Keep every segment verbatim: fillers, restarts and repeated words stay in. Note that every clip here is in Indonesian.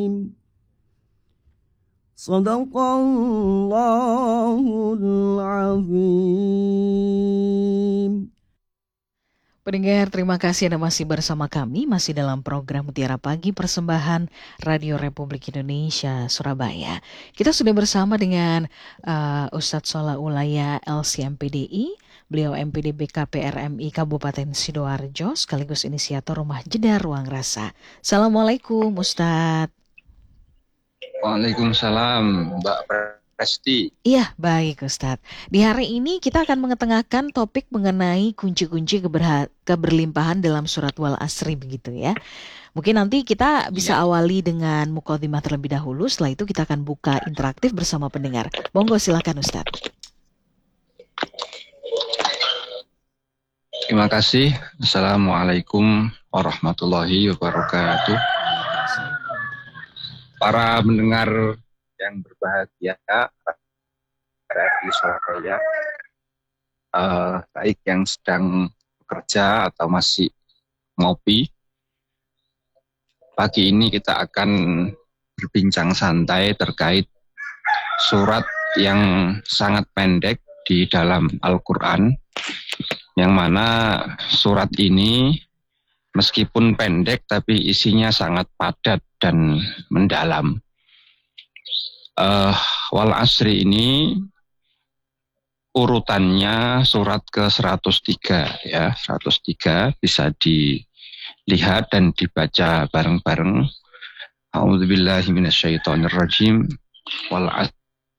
Sadaqallahul azim. Pendengar, terima kasih Anda masih bersama kami, masih dalam program Mutiara Pagi persembahan Radio Republik Indonesia Surabaya. Kita sudah bersama dengan uh, Ustadz Solah Ulaya L C M P D I, beliau M P D B K P R M I Kabupaten Sidoarjo, sekaligus inisiator Rumah Jeda Ruang Rasa. Assalamualaikum Ustadz. Waalaikumsalam Mbak Presti. Iya, baik Ustadz. Di hari ini kita akan mengetengahkan topik mengenai kunci-kunci keberha- keberlimpahan dalam surat Wal Asri begitu ya. Mungkin nanti kita bisa ya. awali dengan mukadimah terlebih dahulu, setelah itu kita akan buka interaktif bersama pendengar. Monggo silakan Ustadz. Terima kasih. Assalamualaikum warahmatullahi wabarakatuh. Para pendengar yang berbahagia, di Surabaya, uh, baik yang sedang bekerja atau masih ngopi, pagi ini kita akan berbincang santai terkait surat yang sangat pendek di dalam Al-Quran, yang mana surat ini meskipun pendek tapi isinya sangat padat dan mendalam. Uh, Wal Asri ini urutannya surat ke seratus tiga ya, seratus tiga bisa dilihat dan dibaca bareng-bareng. A'udzubillahi minasyaitonirrajim. Wal asri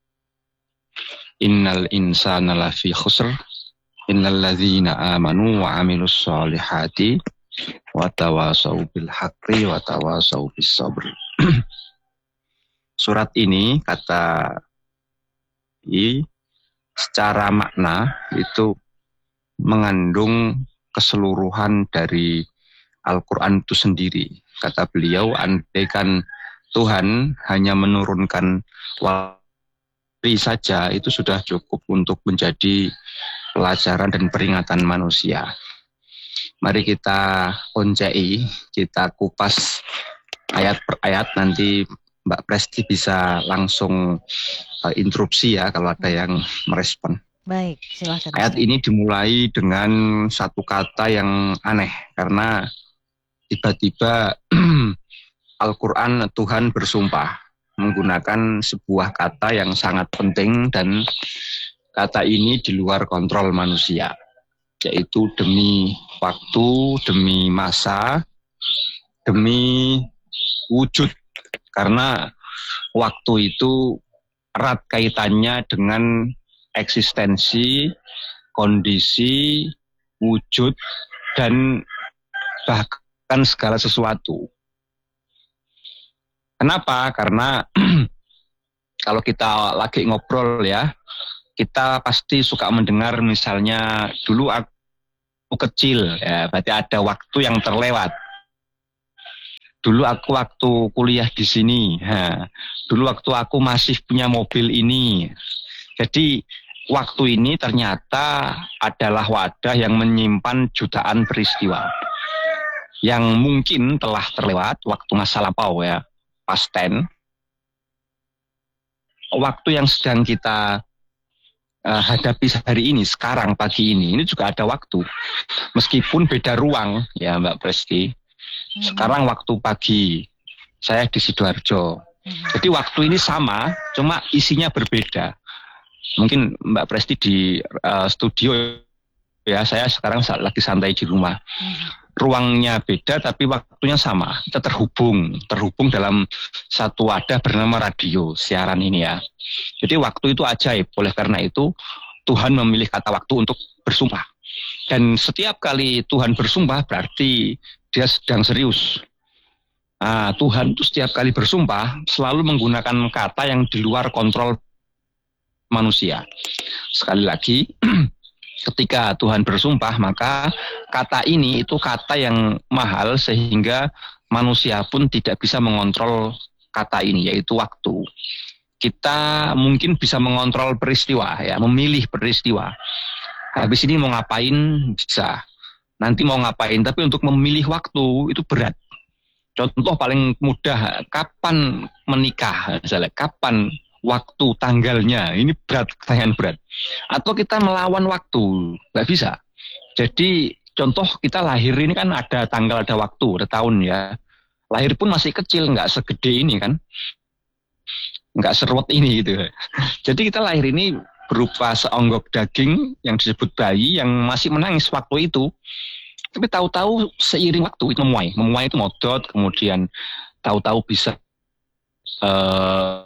innal insana lafi khusr innal ladzina amanu wa amilus solihati wa tawasau bil haqqi wa tawasau bis sabr. Surat ini kata I secara makna itu mengandung keseluruhan dari Al-Quran itu sendiri. Kata beliau, andaikan Tuhan hanya menurunkan wahyu saja, itu sudah cukup untuk menjadi pelajaran dan peringatan manusia. Mari kita oncei, kita kupas ayat per ayat, nanti Mbak Presti bisa langsung uh, interupsi ya kalau ada yang merespon. Baik, silakan. Ayat ini dimulai dengan satu kata yang aneh karena tiba-tiba Al-Quran Tuhan bersumpah menggunakan sebuah kata yang sangat penting dan kata ini di luar kontrol manusia, yaitu demi waktu, demi masa, demi wujud. Karena waktu itu erat kaitannya dengan eksistensi, kondisi, wujud, dan bahkan segala sesuatu. Kenapa? Karena kalau kita lagi ngobrol ya, kita pasti suka mendengar misalnya dulu aku kecil, ya berarti ada waktu yang terlewat. Dulu aku waktu kuliah di sini, ha. Dulu waktu aku masih punya mobil ini. Jadi waktu ini ternyata adalah wadah yang menyimpan jutaan peristiwa yang mungkin telah terlewat, waktu masa lampau ya, past tense. Waktu yang sedang kita uh, hadapi hari ini, sekarang pagi ini, ini juga ada waktu. Meskipun beda ruang ya Mbak Presti. Sekarang waktu pagi, saya di Sidoarjo. Jadi waktu ini sama, cuma isinya berbeda. Mungkin Mbak Presti di uh, studio, ya saya sekarang lagi santai di rumah. Ruangnya beda, tapi waktunya sama. Kita terhubung, terhubung dalam satu wadah bernama radio, siaran ini ya. Jadi waktu itu ajaib, oleh karena itu Tuhan memilih kata waktu untuk bersumpah. Dan setiap kali Tuhan bersumpah berarti dia sedang serius. Nah, Tuhan itu setiap kali bersumpah selalu menggunakan kata yang di luar kontrol manusia. Sekali lagi, ketika Tuhan bersumpah, maka kata ini itu kata yang mahal sehingga manusia pun tidak bisa mengontrol kata ini, yaitu waktu. Kita mungkin bisa mengontrol peristiwa, ya, memilih peristiwa. Habis ini mau ngapain bisa. Nanti mau ngapain, tapi untuk memilih waktu itu berat. Contoh paling mudah, kapan menikah, misalnya, kapan waktu tanggalnya, ini berat, pertanyaan berat. Atau kita melawan waktu, nggak bisa. Jadi contoh kita lahir ini kan ada tanggal, ada waktu, ada tahun ya. Lahir pun masih kecil, nggak segede ini kan, nggak seruat ini gitu. Jadi kita lahir ini berupa seonggok daging yang disebut bayi yang masih menangis waktu itu. Tapi tahu-tahu seiring waktu itu memuai, memuai itu modot, kemudian tahu-tahu bisa uh,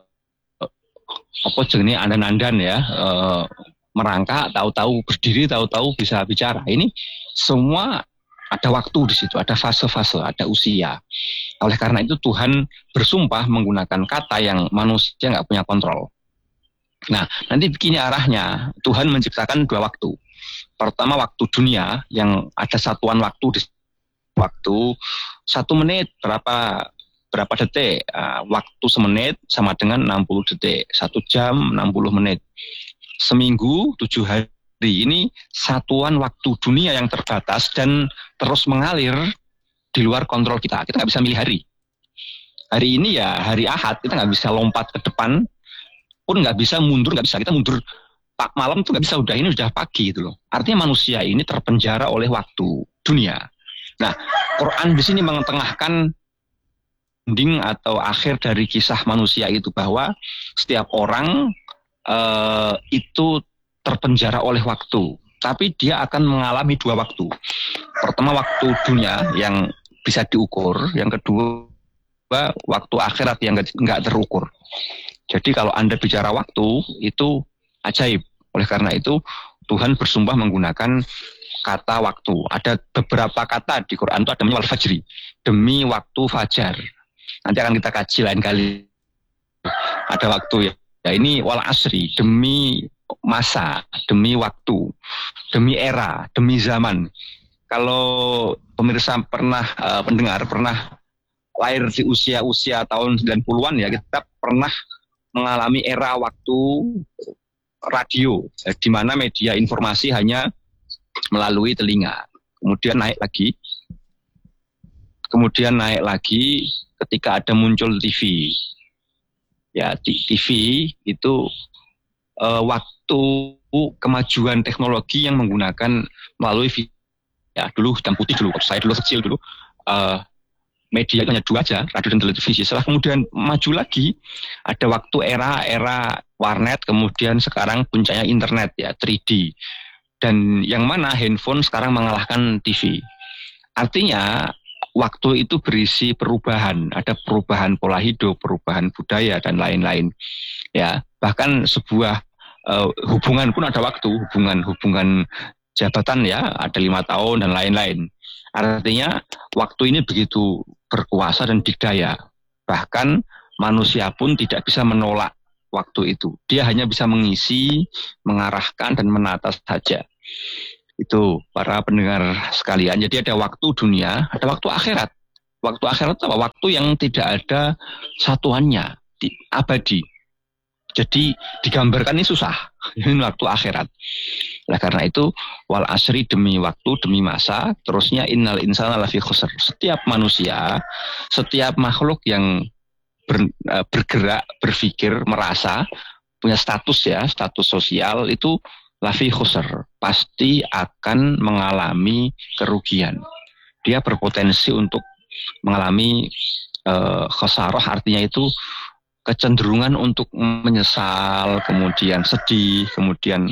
apa jenis andan-andan ya, uh, merangkak, tahu-tahu berdiri, tahu-tahu bisa bicara. Ini semua ada waktu di situ, ada fase-fase, ada usia. Oleh karena itu Tuhan bersumpah menggunakan kata yang manusia nggak punya kontrol. Nah, nanti begini arahnya, Tuhan menciptakan dua waktu. Pertama waktu dunia yang ada satuan waktu di waktu satu menit berapa berapa detik, uh, waktu semenit sama dengan enam puluh detik, satu jam enam puluh menit, seminggu tujuh hari. Ini satuan waktu dunia yang terbatas dan terus mengalir di luar kontrol kita. Kita nggak bisa milih hari. Hari ini ya hari Ahad, kita nggak bisa lompat ke depan, pun nggak bisa mundur, nggak bisa kita mundur. Pak malam tuh nggak bisa, udah ini udah pagi gitu loh. Artinya manusia ini terpenjara oleh waktu dunia. Nah, Quran di sini mengetengahkan ending atau akhir dari kisah manusia itu bahwa setiap orang uh, itu terpenjara oleh waktu, tapi dia akan mengalami dua waktu. Pertama waktu dunia yang bisa diukur, yang kedua waktu akhirat yang nggak terukur. Jadi kalau Anda bicara waktu itu ajaib. Oleh karena itu Tuhan bersumpah menggunakan kata waktu. Ada beberapa kata di Quran itu ada wal fajri, demi waktu fajar. Nanti akan kita kaji lain kali. Ada waktu ya. Ya ini wal asri, demi masa, demi waktu, demi era, demi zaman. Kalau pemirsa pernah uh, pendengar pernah lahir di usia-usia tahun sembilan puluhan ya, kita pernah mengalami era waktu radio, eh, di mana media informasi hanya melalui telinga. Kemudian naik lagi, kemudian naik lagi ketika ada muncul T V. Ya, di T V itu eh, waktu kemajuan teknologi yang menggunakan melalui video. Ya, dulu hitam putih dulu, saya dulu kecil dulu. Eh, media itu hanya dua aja, radio dan televisi. Setelah kemudian maju lagi, ada waktu era-era warnet, kemudian sekarang puncaknya internet ya, tiga D. Dan yang mana handphone sekarang mengalahkan T V. Artinya waktu itu berisi perubahan, ada perubahan pola hidup, perubahan budaya dan lain-lain. Ya, bahkan sebuah uh, hubungan pun ada waktu, hubungan-hubungan jabatan ya, ada lima tahun dan lain-lain. Artinya waktu ini begitu berkuasa dan dikdaya. Bahkan manusia pun tidak bisa menolak waktu itu. Dia hanya bisa mengisi, mengarahkan dan menata saja. Itu para pendengar sekalian. Jadi ada waktu dunia, ada waktu akhirat. Waktu akhirat itu apa? Waktu yang tidak ada satuannya, abadi. Jadi digambarkan ini susah. Ini waktu akhirat. Nah, karena itu wal asri, demi waktu, demi masa. Terusnya innal insana lafi khusr. Setiap manusia, setiap makhluk yang ber, bergerak, berpikir, merasa, punya status ya, status sosial itu lafi khusr, pasti akan mengalami kerugian. Dia berpotensi untuk mengalami uh, khasarah, artinya itu kecenderungan untuk menyesal, kemudian sedih, kemudian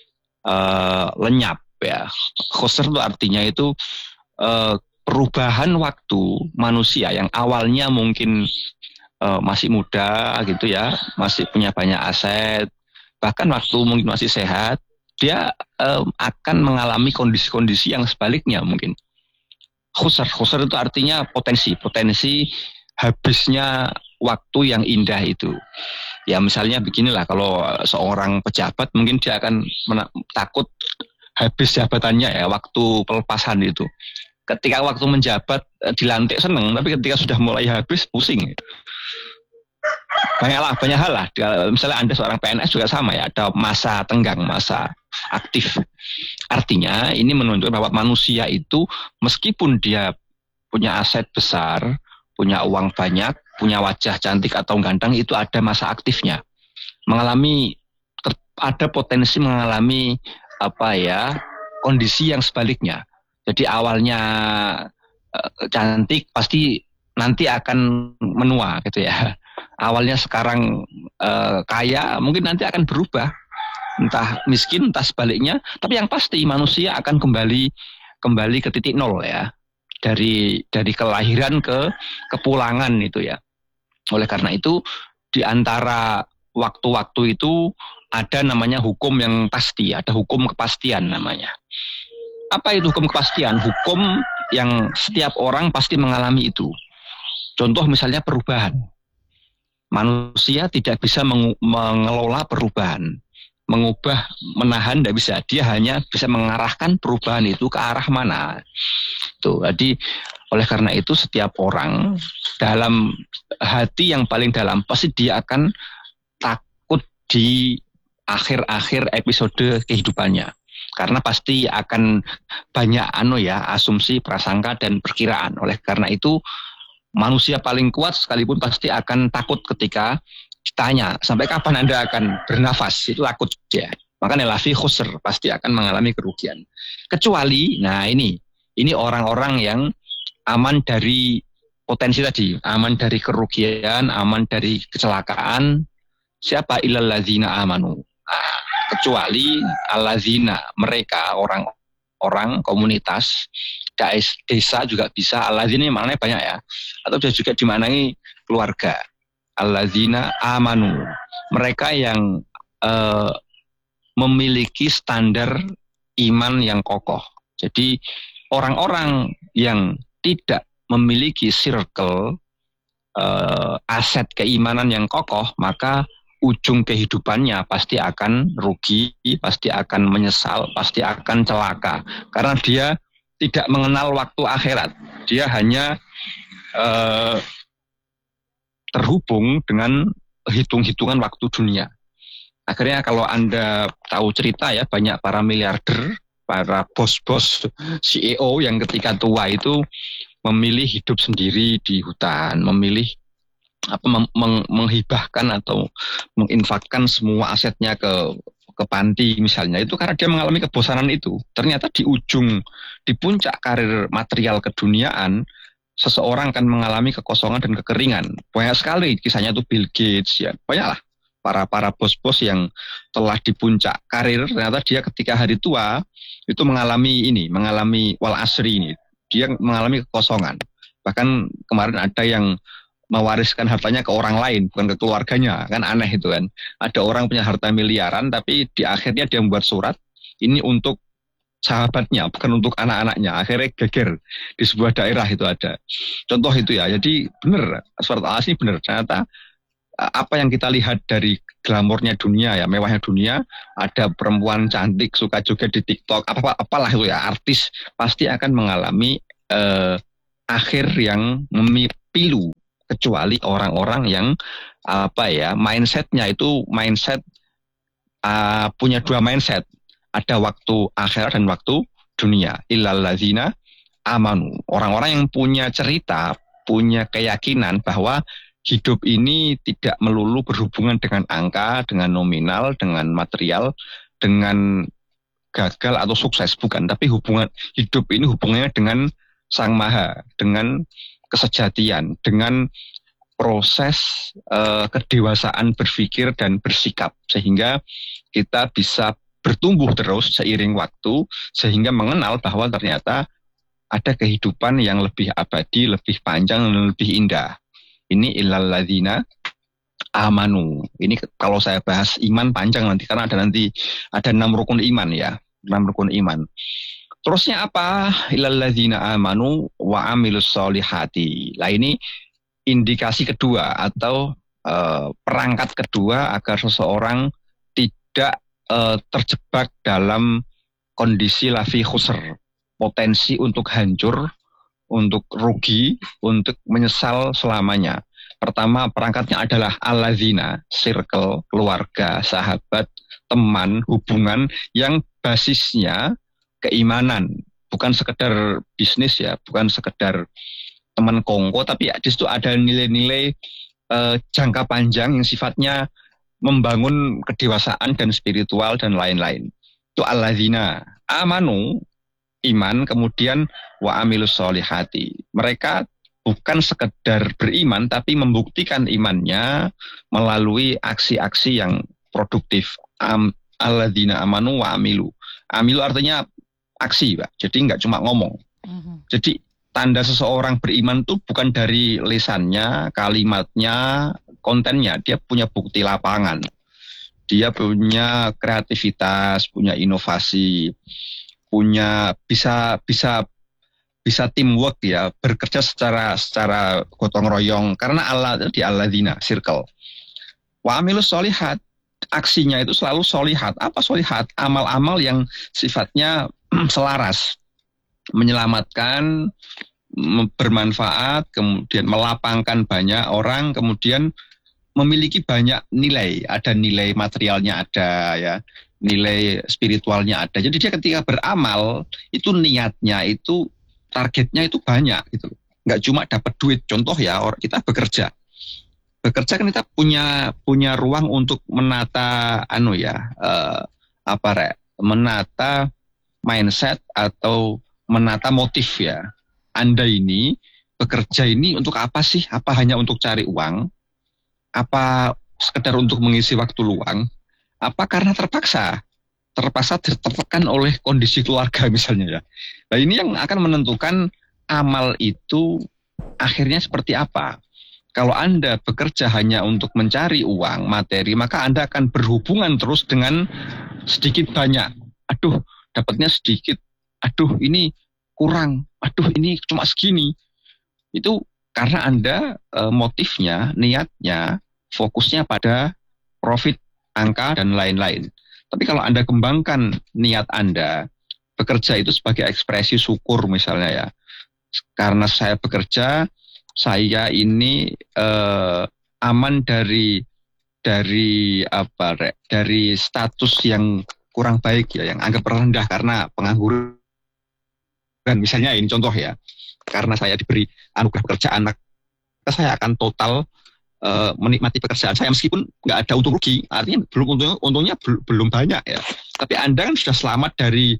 uh, lenyap ya. Khusr itu artinya itu uh, perubahan waktu manusia yang awalnya mungkin uh, masih muda gitu ya, masih punya banyak aset, bahkan waktu mungkin masih sehat, dia um, akan mengalami kondisi-kondisi yang sebaliknya mungkin. Khusr, khusr itu artinya potensi, potensi habisnya waktu yang indah itu. Ya misalnya beginilah, kalau seorang pejabat mungkin dia akan mena- takut habis jabatannya ya, waktu pelepasan itu. Ketika waktu menjabat dilantik seneng, tapi ketika sudah mulai habis pusing. Banyaklah, banyak hal lah. Misalnya Anda seorang P N S juga sama ya, ada masa tenggang, masa aktif. Artinya ini menunjukkan bahwa manusia itu meskipun dia punya aset besar, punya uang banyak, punya wajah cantik atau ganteng, itu ada masa aktifnya. Mengalami, ada potensi mengalami apa ya, kondisi yang sebaliknya. Jadi awalnya uh, cantik, pasti nanti akan menua gitu ya. Awalnya sekarang uh, kaya, mungkin nanti akan berubah. Entah miskin, entah sebaliknya. Tapi yang pasti manusia akan kembali kembali ke titik nol ya. Dari dari kelahiran ke kepulangan itu ya. Oleh karena itu, di antara waktu-waktu itu ada namanya hukum yang pasti, ada hukum kepastian namanya. Apa itu hukum kepastian? Hukum yang setiap orang pasti mengalami itu. Contoh misalnya perubahan. Manusia tidak bisa meng- mengelola perubahan. Mengubah, menahan tidak bisa. Dia hanya bisa mengarahkan perubahan itu ke arah mana. Tuh, jadi oleh karena itu setiap orang dalam hati yang paling dalam pasti dia akan takut di akhir-akhir episode kehidupannya. Karena pasti akan banyak anu ya, asumsi, prasangka dan perkiraan. Oleh karena itu manusia paling kuat sekalipun pasti akan takut ketika ditanya sampai kapan Anda akan bernafas, itu takut dia. Makanya lafi khusr, pasti akan mengalami kerugian. Kecuali, nah ini, ini orang-orang yang aman dari potensi tadi, aman dari kerugian, aman dari kecelakaan. Siapa? Illal ladzina amanu. Nah, kecuali alladzina, mereka orang-orang komunitas, desa juga bisa. Alladzina maknanya banyak ya, atau bisa juga dimaknai keluarga. Alladzina amanu, mereka yang uh, memiliki standar iman yang kokoh. Jadi orang-orang yang tidak memiliki circle uh, aset keimanan yang kokoh, maka ujung kehidupannya pasti akan rugi, pasti akan menyesal, pasti akan celaka. Karena dia tidak mengenal waktu akhirat. Dia hanya uh, terhubung dengan hitung-hitungan waktu dunia. Akhirnya kalau Anda tahu cerita ya, banyak para miliarder, para bos-bos C E O yang ketika tua itu memilih hidup sendiri di hutan, memilih apa meng- menghibahkan atau menginfakkan semua asetnya ke ke panti misalnya, itu karena dia mengalami kebosanan itu. Ternyata di ujung, di puncak karir material keduniaan, seseorang akan mengalami kekosongan dan kekeringan. Banyak sekali kisahnya itu Bill Gates ya, banyaklah para para bos-bos yang telah di puncak karir, ternyata dia ketika hari tua itu mengalami ini, mengalami wal asri ini, dia mengalami kekosongan. Bahkan kemarin ada yang mewariskan hartanya ke orang lain, bukan ke keluarganya, kan aneh itu kan. Ada orang punya harta miliaran, tapi di akhirnya dia membuat surat, ini untuk sahabatnya, bukan untuk anak-anaknya. Akhirnya geger di sebuah daerah itu ada. Contoh itu ya, jadi benar, surat Al-As ini benar. Ternyata apa yang kita lihat dari glamornya dunia ya, mewahnya dunia, ada perempuan cantik, suka juga di TikTok, apa apalah itu ya, artis, pasti akan mengalami eh, akhir yang memilu. Kecuali orang-orang yang apa ya, mindsetnya itu mindset uh, punya dua mindset, ada waktu akhirat dan waktu dunia. Illal ladzina amanu, orang-orang yang punya cerita, punya keyakinan bahwa hidup ini tidak melulu berhubungan dengan angka, dengan nominal, dengan material, dengan gagal atau sukses, bukan. Tapi hubungan hidup ini hubungannya dengan Sang Maha, dengan kesejatian, dengan proses uh, kedewasaan berpikir dan bersikap, sehingga kita bisa bertumbuh terus seiring waktu, sehingga mengenal bahwa ternyata ada kehidupan yang lebih abadi, lebih panjang, dan lebih indah. Ini illal ladzina amanu. Ini kalau saya bahas iman panjang nanti, karena ada nanti ada enam rukun iman ya, enam rukun iman. Terusnya apa? Illal ladzina amanu wa amilus solihati. Lah ini indikasi kedua atau uh, perangkat kedua agar seseorang tidak uh, terjebak dalam kondisi lafi khusr, potensi untuk hancur, untuk rugi, untuk menyesal selamanya. Pertama, perangkatnya adalah alladzina, circle, keluarga, sahabat, teman, hubungan yang basisnya keimanan, bukan sekedar bisnis ya, bukan sekedar teman kongko, tapi di situ ada nilai-nilai uh, jangka panjang yang sifatnya membangun kedewasaan dan spiritual dan lain-lain. Itu alladzina amanu, iman, kemudian wa amilus solihati. Mereka bukan sekedar beriman, tapi membuktikan imannya melalui aksi-aksi yang produktif. Am, alladzina amanu wa amilu. Amilu artinya aksi, Pak. Jadi nggak cuma ngomong. Uh-huh. Jadi tanda seseorang beriman itu bukan dari lisannya, kalimatnya, kontennya. Dia punya bukti lapangan. Dia punya kreativitas, punya inovasi, punya bisa bisa bisa teamwork ya, bekerja secara secara gotong royong karena Allah di alladzina circle. Wa amilus solihat, aksinya itu selalu solihat. Apa solihat? Amal-amal yang sifatnya selaras, menyelamatkan, bermanfaat, kemudian melapangkan banyak orang, kemudian memiliki banyak nilai. Ada nilai materialnya ada ya, nilai spiritualnya ada. Jadi dia ketika beramal itu niatnya itu targetnya itu banyak gitu. Nggak cuma dapat duit. Contoh ya, kita bekerja. Bekerja kan kita punya punya ruang untuk menata anu ya, uh, apa rek? Menata mindset atau menata motif ya. Anda ini bekerja ini untuk apa sih? Apa hanya untuk cari uang? Apa sekedar untuk mengisi waktu luang? Apa karena terpaksa? Terpaksa tertekan oleh kondisi keluarga misalnya ya. Nah ini yang akan menentukan amal itu akhirnya seperti apa. Kalau Anda bekerja hanya untuk mencari uang, materi, maka Anda akan berhubungan terus dengan sedikit banyak. Aduh, dapatnya sedikit. Aduh, ini kurang. Aduh, ini cuma segini. Itu karena Anda e, motifnya, niatnya, fokusnya pada profit, angka, dan lain-lain. Tapi kalau Anda kembangkan niat Anda, bekerja itu sebagai ekspresi syukur misalnya ya. Karena saya bekerja, saya ini eh, aman dari dari apa Rek, dari status yang kurang baik ya, yang anggap rendah karena pengangguran. Misalnya ini contoh ya. Karena saya diberi anugerah pekerjaan, maka saya akan total Uh, menikmati pekerjaan saya meskipun nggak ada untung rugi, artinya belum untungnya, untungnya bel, belum banyak ya. Tapi Anda kan sudah selamat dari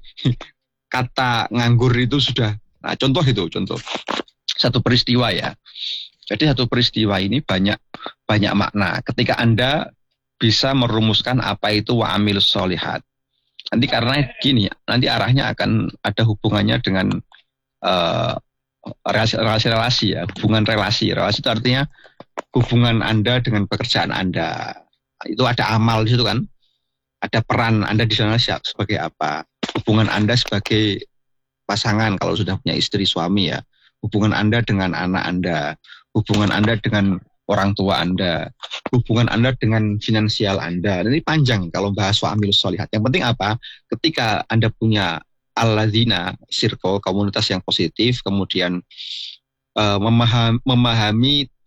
kata nganggur itu sudah. Nah contoh itu contoh satu peristiwa ya. Jadi satu peristiwa ini banyak banyak makna. Ketika Anda bisa merumuskan apa itu wa amilus solihat. Nanti karena gini, nanti arahnya akan ada hubungannya dengan uh, relasi-relasi ya, hubungan relasi. Relasi itu artinya hubungan Anda dengan pekerjaan Anda. Itu ada amal di situ kan. Ada peran Anda di sana sebagai apa. Hubungan Anda sebagai pasangan kalau sudah punya istri suami ya. Hubungan Anda dengan anak Anda. Hubungan Anda dengan orang tua Anda. Hubungan Anda dengan finansial Anda. Dan ini panjang kalau bahas wa amilus solihat. Yang penting apa? Ketika Anda punya alladzina, circle, komunitas yang positif, kemudian uh, memahami, memahami